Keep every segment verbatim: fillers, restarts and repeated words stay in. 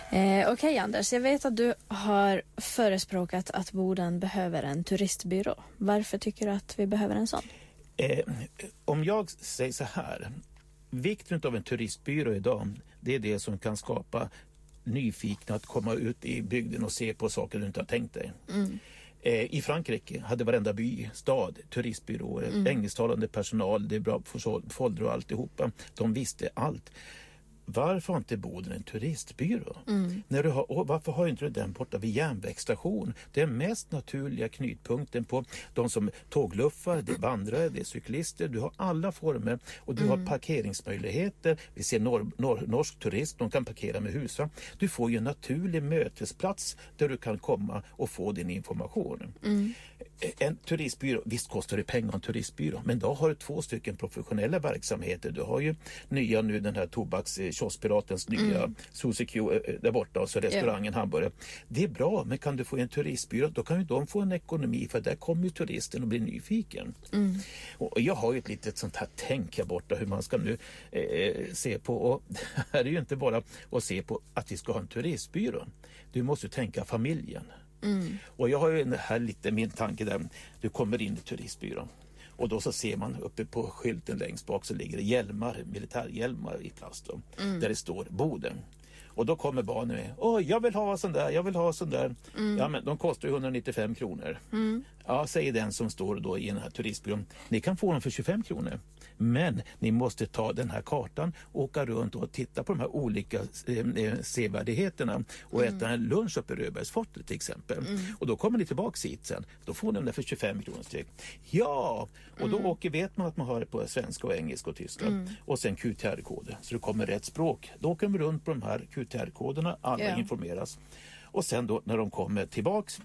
Eh, Okej okay, Anders, jag vet att du har förespråkat att Boden behöver en turistbyrå. Varför tycker du att vi behöver en sån? Eh, om jag säger så här, vikten av en turistbyrå idag, det är det som kan skapa nyfikna att komma ut i bygden och se på saker du inte har tänkt dig. Mm. Eh, I Frankrike hade varenda by, stad, turistbyråer, mm. engelsktalande personal, det är bra för folder och alltihopa. De visste allt. Varför har inte Boden en turistbyrå? Mm. När du har, varför har inte du den borta vid järnvägsstation? Det är mest naturliga knutpunkten på de som tågluffar, det är vandrare, det är cyklister. Du har alla former och du mm. har parkeringsmöjligheter. Vi ser norr, norr, norsk turist, de kan parkera med husvagn. Du får ju en naturlig mötesplats där du kan komma och få din information. Mm. En turistbyrå, visst kostar det pengar en turistbyrå, men då har du två stycken professionella verksamheter. Du har ju nya nu den här tobaks Kioskpiratens nya mm. Sushi Q där borta och så restaurangen yeah. Hamburger. Det är bra, men kan du få en turistbyrå, då kan ju de få en ekonomi, för där kommer ju turisten och blir nyfiken. Mm. Och jag har ju ett litet sånt här tänk här borta hur man ska nu eh, se på, och det här är ju inte bara att se på att vi ska ha en turistbyrå. Du måste tänka familjen. Mm. Och jag har ju här lite min tanke där, du kommer in i turistbyrån. Och då så ser man uppe på skylten längst bak så ligger det hjälmar, militärhjälmar i plast då, mm. där det står Boden. Och då kommer barnen med, åh jag vill ha sån där, jag vill ha sån där. Mm. Ja men de kostar ju etthundranittiofem kronor. Mm. Ja, säger den som står då i den här turistbyrån, ni kan få dem för tjugofem kronor. Men ni måste ta den här kartan, åka runt och titta på de här olika eh, sevärdigheterna och mm. äta en lunch uppe i Röbergsfortet till exempel. Mm. Och då kommer ni tillbaka hit sen. Då får ni den där för tjugofem kronor styck. Ja! Och då mm. åker, vet man att man har det på svenska och engelska och tyska. Mm. Och sen Q T R-koder. Så det kommer rätt språk. Då åker de runt på de här Q T R-koderna. Alla yeah. informeras. Och sen då när de kommer tillbaks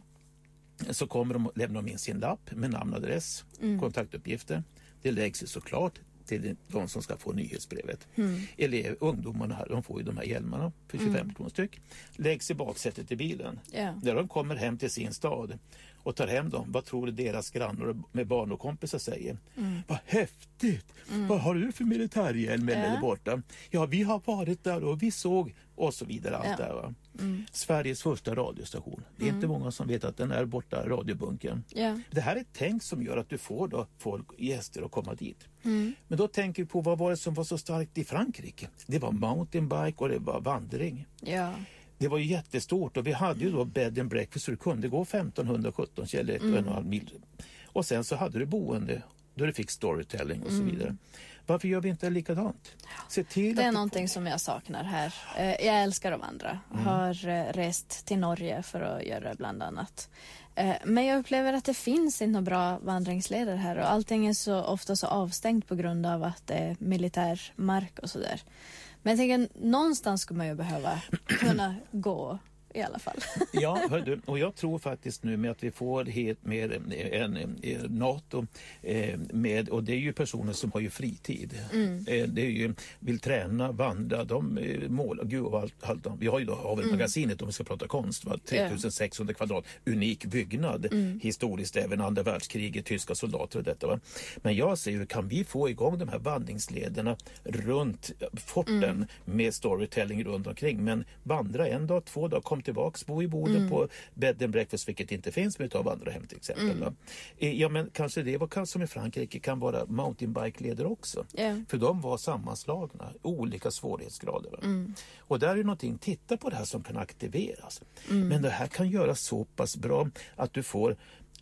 så kommer de lämna in sin lapp med namn och adress, mm. kontaktuppgifter. Det läggs ju såklart till de som ska få nyhetsbrevet. Mm. Elever, ungdomarna här, de får ju de här hjälmarna för tjugofem mm. kronor styck. Läggs i baksätet i bilen. Yeah. När de kommer hem till sin stad och tar hem dem, vad tror du deras grannar med barn och kompisar säger? Mm. Vad häftigt! Mm. Vad har du för militärhjälm yeah. eller borta? Ja, vi har varit där och vi såg och så vidare allt yeah. där va. Mm. Sveriges första radiostation. Det är mm. inte många som vet att den är borta, radiobunken. Yeah. Det här är ett tänk som gör att du får då folk, gäster att komma dit. Mm. Men då tänker vi på vad var det som var så starkt i Frankrike? Det var mountainbike och det var vandring. Yeah. Det var ju jättestort och vi hade ju då bed and breakfast så du kunde gå femton sjutton eller ett och en halv mil. Och sen så hade du boende då du fick storytelling och så mm. vidare. Varför gör vi inte likadant? Se till det är att någonting får... som jag saknar här. Jag älskar att vandra. Mm. Har rest till Norge för att göra det bland annat. Men jag upplever att det finns inte några bra vandringsleder här och allting är så ofta så avstängt på grund av att det är militärmark och sådär. Men jag tänker, någonstans skulle man ju behöva kunna gå i alla fall. Ja, hör du, och jag tror faktiskt nu med att vi får helt med en, en, en NATO eh, med, och det är ju personer som har ju fritid. Mm. Eh, det är ju, vill träna, vandra, de eh, målar, gud och allt, allt. Vi har ju då Havel-magasinet mm. om vi ska prata konst, va? tretusensexhundra yeah. kvadrat, unik byggnad, mm. historiskt även andra världskriget, tyska soldater och detta va. Men jag säger, kan vi få igång de här vandringslederna runt forten mm. med storytelling runt omkring, men vandra en dag, två dagar, kom tillbaks, bo i Boden mm. på bed and breakfast, vilket inte finns, med av andra hem till exempel. Mm. Ja, men kanske det var kanske som i Frankrike kan vara mountainbike-leder också. Yeah. För de var sammanslagna, olika svårighetsgrader. Mm. Och där är någonting, titta på det här som kan aktiveras. Mm. Men det här kan göras så pass bra att du får,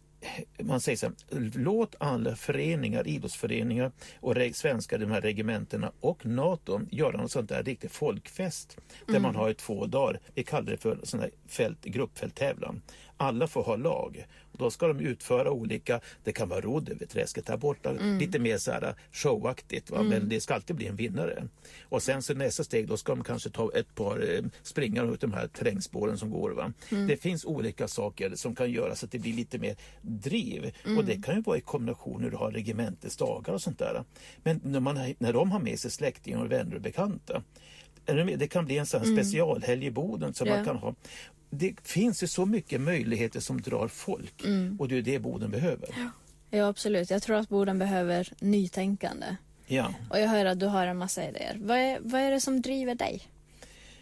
man säger så här, låt alla föreningar, idrottsföreningar och reg- svenska de här regementerna och NATO göra något sånt där riktigt folkfest där mm. man har ett två dagar, vi kallar det för sån här fält, gruppfälttävlan. Alla får ha lag och då ska de utföra olika, det kan vara rodd över träsket här borta, mm. lite mer så här showaktigt va? Mm. Men det ska alltid bli en vinnare. Och sen så nästa steg då ska de kanske ta ett par eh, springar ut de här terrängspåren som går va. Mm. Det finns olika saker som kan göra så att det blir lite mer driv. Mm. Och det kan ju vara i kombination när du har regementesdagar och sånt där. Men när, man, när de har med sig släktingar och vänner och bekanta, det kan bli en sån här mm. specialhelg i Boden som yeah. man kan ha. Det finns ju så mycket möjligheter som drar folk mm. och det är det Boden behöver. Ja. ja, absolut. Jag tror att Boden behöver nytänkande. Ja. Och jag hör att du har en massa idéer. Vad är, vad är det som driver dig?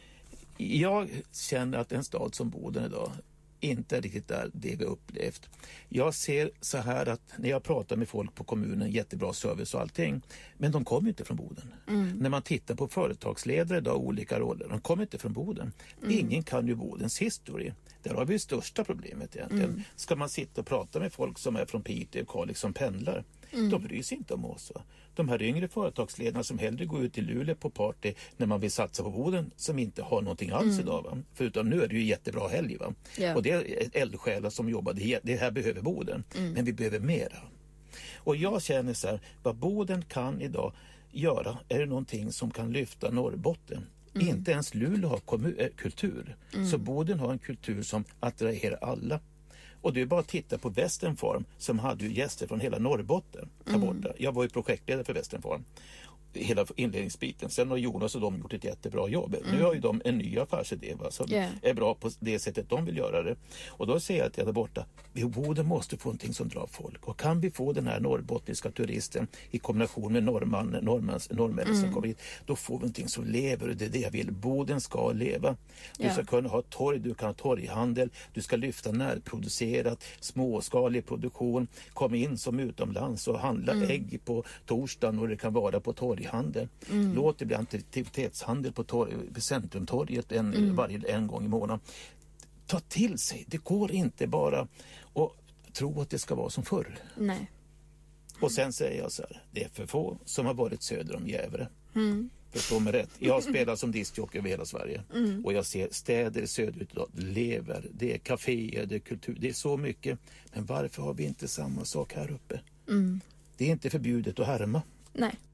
Jag känner att en stad som Boden idag inte är riktigt där det vi upplevt. Jag ser så här att när jag pratar med folk på kommunen, jättebra service och allting, men de kommer inte från Boden. Mm. När man tittar på företagsledare idag, olika roller, de kommer inte från Boden. Mm. Ingen kan ju Bodens historia. Där har vi det största problemet egentligen. Mm. Ska man sitta och prata med folk som är från Piteå och Kalix som pendlar, mm. de bryr sig inte om oss. De här yngre företagsledarna som hellre går ut i Luleå på party när man vill satsa på Boden, som inte har någonting alls mm. idag. Va? Förutom nu är det ju jättebra helg. Va? Yeah. Och det är eldsjälar som jobbar. Det här behöver Boden. Mm. Men vi behöver mera. Och jag känner så här, vad Boden kan idag göra är det någonting som kan lyfta Norrbotten. Mm. Inte ens Luleå har kommun- äh, kultur. Mm. Så Boden har en kultur som attraherar alla. Och det är bara att titta på Western Farm som hade ju gäster från hela Norrbotten där mm. borta. Jag var ju projektledare för Western Farm. Hela inledningsbiten. Sen har Jonas och de gjort ett jättebra jobb. Mm. Nu har ju de en ny affärsidé, va, som yeah. är bra på det sättet de vill göra det. Och då säger jag att jag där borta, vi Boden måste få någonting som drar folk. Och kan vi få den här norrbottniska turisten i kombination med norrman, norrmans, norrmännen mm. som kommer hit, då får vi någonting som lever. Och det är det jag vill. Boden ska leva. Du yeah. ska kunna ha torg, du kan ha torghandel, du ska lyfta närproducerat, småskalig produktion, komma in som utomlands och handla mm. ägg på torsdagen och det kan vara på torg. Handel. Mm. Låt det bli aktivitetshandel på torg, centrumtorget en, mm. varje, en gång i månaden. Ta till sig. Det går inte bara att tro att det ska vara som förr. Nej. Mm. Och sen säger jag så här, det är för få som har varit söder om Gävle. Mm. Förstå mig rätt. Jag har spelat som diskjockey över hela Sverige. Mm. Och jag ser städer söderut idag lever. Det är kaféer, det är kultur. Det är så mycket. Men varför har vi inte samma sak här uppe? Mm. Det är inte förbjudet att härma. Nej.